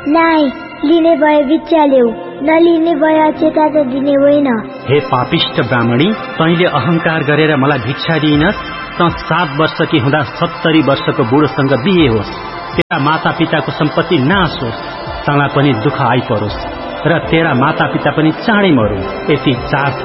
नाइ लिने भए भिक्षा ल्याऊ, नलिने भए अचेता त दिने होइन। हे पापिष्ट ब्राह्मणी, तैले अहंकार गरेर मलाई भिक्षा दिइनस् त 7 वर्षकी हुँदा 70 वर्षको बुढोसँग बिहे होस्, तेरा माता पिताको सम्पत्ति नाश होस्, तँलाई पनि दुःख आइपरोस् र तेरा माता पिता पनि चाँडै मरुन्। यति 4